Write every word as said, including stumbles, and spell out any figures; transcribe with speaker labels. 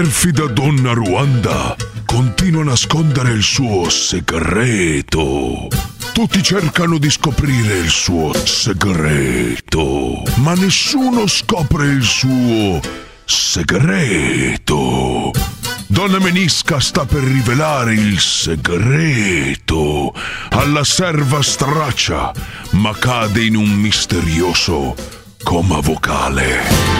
Speaker 1: Perfida donna Ruanda continua a nascondere il suo segreto. Tutti cercano di scoprire il suo segreto, ma nessuno scopre il suo segreto. Donna Menisca sta per rivelare il segreto alla serva straccia, ma cade in un misterioso coma vocale.